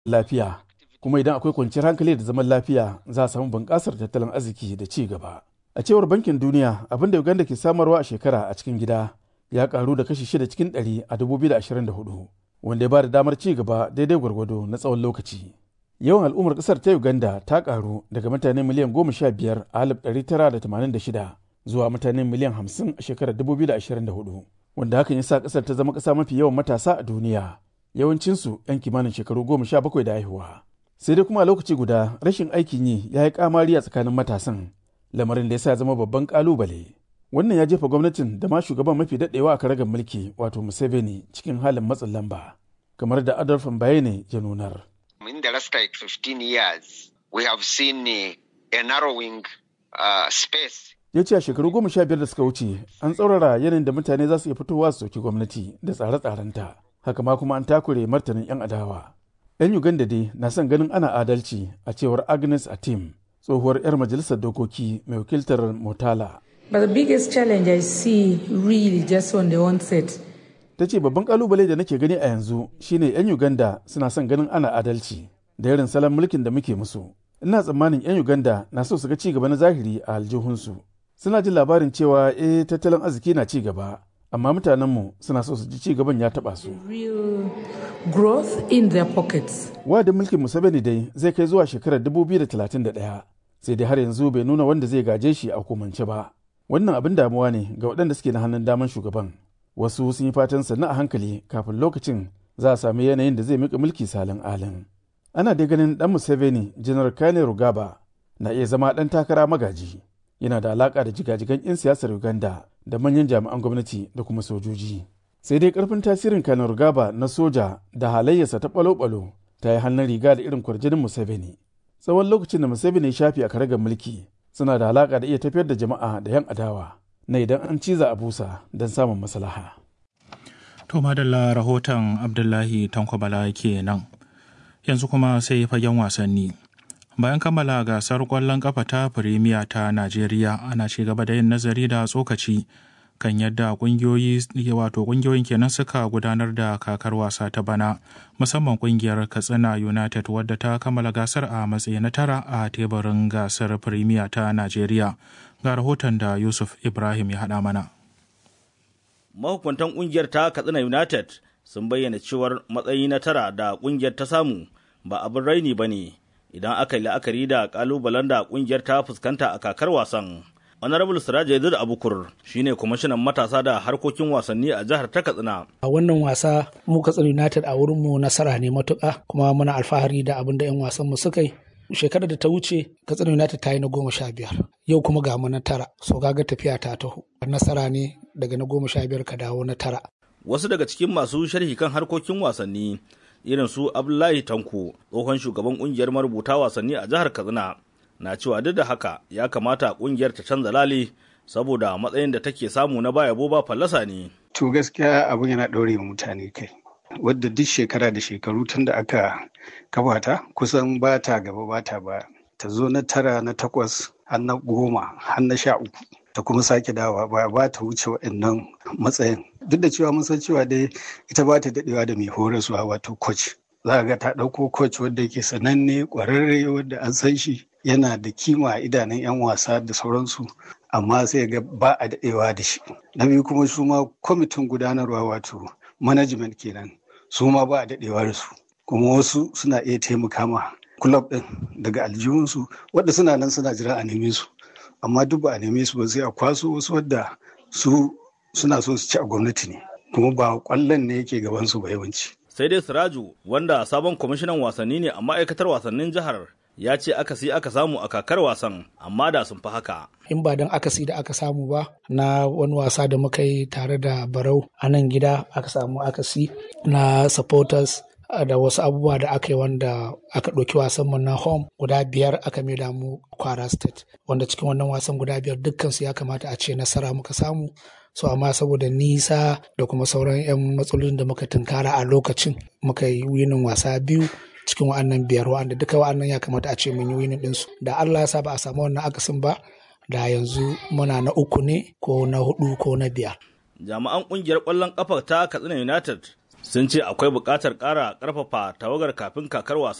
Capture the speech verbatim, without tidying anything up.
lafiya, kuma idan akwai kwanciyar hankali da zaman lafiya za a samu bunƙasar tattalin arziki da ci gaba. A cewar Bankin Duniya, abin da Uganda ke samarwa a shekara a cikin gida ya karu da kashi shida cikin ɗari a dubu biyu da ashirin da hudu, wanda ya ba da damar ci gaba daidai gwargwado na tsawon lokaci. Yawan al'ummar ƙasar ta Uganda ta karu daga mutane miliyan goma sha biyar a alif ɗari tara da tamanin da shida zuwa mutane miliyan hamsin a shekarar dubu biyu da ashirin da hudu, wanda hakan ya sa ƙasar ta zama ƙasa mafi yawan matasa a duniya, yawancinsu 'yan kimanin shekaru goma sha bakwai da haihuwa. Sai dai kuma a lokaci guda rashin aikin yi ya yi kamari a tsakanin matasan, lamarin da ya sa zama babban kalubale. Wannan ya jefa gwamnatin da ma shugaban mafi daɗewa a karagar mulki wato Museveni cikin halin matsin lamba, kamar da Adolf Mbayene ya nunar. In the last like fifteen years, we have seen a narrowing uh, space. Ya ce a shekaru goma sha biyar da suka wuce an tsaurara yanayin da mutane za su iya fitowa su soki gwamnati da tsare-tsarenta, haka ma kuma an takure martanin 'yan adawa. 'Yan Uganda dai na son ganin ana adalci a cewar Agnes Atim, tsohuwar 'yar majalisar dokoki mai wakiltar Motala. But the biggest challenge I see really just on the onset. Ta ce babban kalubale da nake gani a yanzu shine 'yan Uganda suna son ganin ana adalci da irin salon mulkin da muke musu. Ina tsammanin 'yan Uganda na so su ga ci gaba na zahiri a aljihunsu. Suna jin labarin cewa eh tattalin arziki na ci gaba, amma mutanenmu suna so su ji ci gaban ya taba su. Real growth in their pockets. Wadin mulkin Museveni dai zai kai zuwa shekarar dubu biyu da talatin da ɗaya, sai dai har yanzu bai nuna wanda zai gaje shi a hukumance ba. Wannan abin damuwa ne ga waɗanda suke na hannun daman shugaban. Wasu sun yi fatan sannu a hankali kafin lokacin za a sami yanayin da zai miƙa mulki salin alin. Ana dai ganin ɗan Museveni, Janar Kane Rugaba, na iya zama ɗan takara magaji. Yana da alaƙa da jigajigan 'yan siyasar Uganda da manyan jami'an gwamnati da kuma sojoji. Sai dai ƙarfin tasirin Kane Rugaba na soja da halayyarsa ta ɓalo-ɓalo ta yi hannun riga da irin kwarjinin Museveni. Tsawon lokacin da Museveni ya shafi a karagar mulki suna da alaƙa da iya tafiyar da jama'a da 'yan adawa na idan an ciza a busa don samun maslaha. To madalla rahoton Abdullahi Tankwabala ke nan. Yanzu kuma sai fagen wasanni. Bayan kammala gasar ƙwallon ƙafa ta Firimiya ta Najeriya ana ci gaba da yin nazari da tsokaci kan yadda ƙungiyoyi wato ƙungiyoyin kenan suka gudanar da kakar wasa ta bana, musamman ƙungiyar Katsina United wadda ta kammala gasar a matsayi na tara a teburin gasar Firimiya ta Najeriya. Ga rahoton da Yusuf Ibrahim ya haɗa mana. Mahukuntan ƙungiyar ta Katsina United sun bayyana cewar matsayi na tara da ƙungiyar ta samu ba abin raini ba ne idan aka yi la'akari da ƙalubalen da ƙungiyar ta fuskanta a kakar wasan. Honorable Siraja Yazid Abukur shine kwamishinan matasa da harkokin wasanni a jihar ta Katsina. A wannan wasa mu Katsina United a wurin mu nasara ne matuƙa, kuma muna alfahari da abin da 'yan wasan mu suka yi. Shekarar da ta wuce Katsina United ta yi na goma sha biyar, yau kuma ga mu na tara, so kaga tafiya ta taho. Nasara ne daga na goma sha biyar ka dawo na tara. Wasu daga cikin masu sharhi kan harkokin wasanni irin su Abdullahi Tanko, tsohon shugaban ƙungiyar marubuta wasanni a jihar Katsina, na cewa duk da haka ya kamata kungiyar ta canza lale saboda matsayin da take samu na baya boba fallasa ne. To gaskiya abin yana ɗaure wa mutane kai. Wadda duk shekara da shekaru tun da aka kafa ta kusan ba ta gaba ba ta ba. Ta zo na tara na takwas har na goma har na sha uku. Ta kuma sake dawa ba ba ta wuce waɗannan matsayin. Duk da cewa mun san cewa dai ita ba ta daɗewa da mai horaswa wato coach. Za ga ta ɗauko coach wadda yake sananne ƙwararre wadda an san shi. Yana da kima a idanun 'yan wasa da sauransu, amma sai ga ba a daɗewa da shi. Na biyu kuma su ma kwamitin gudanarwa wato management kenan, su ma ba a daɗewa da su. Kuma wasu suna iya taimaka ma club ɗin daga aljihunsu wadda suna nan suna jira a neme su. Amma duk ba a neme su ba sai a kwaso wasu wadda su suna so su ci a gwamnati ne. Kuma ba ƙwallon ne yake gabansu ba yawanci. Sai dai Siraju wanda sabon kwamishinan wasanni ne a ma'aikatar wasannin jihar ya ce akasi aka samu a kakar wasan amma da sun fi haka. In ba don akasi da aka samu ba na wani wasa da muka yi tare da Barau a nan gida aka samu akasi na supporters da wasu abubuwa da aka yi wanda aka ɗauki wasan mu na home guda biyar aka mai mu Kwara State, wanda cikin wannan wasan guda biyar dukkansu ya kamata a ce nasara muka samu. So amma saboda nisa da kuma sauran 'yan matsalolin da muka tunkara a lokacin muka yi winin wasa biyu cikin wa'annan biyar wa'anda duka wa'annan ya kamata a ce mun yi winin ɗinsu. Da Allah ya sa ba a samu wannan akasin ba da yanzu muna na uku ne ko na hudu ko na biyar. Jami'an ƙungiyar ƙwallon ƙafa ta Katsina United sun ce akwai buƙatar ƙara ƙarfafa tawagar kafin kakar wasan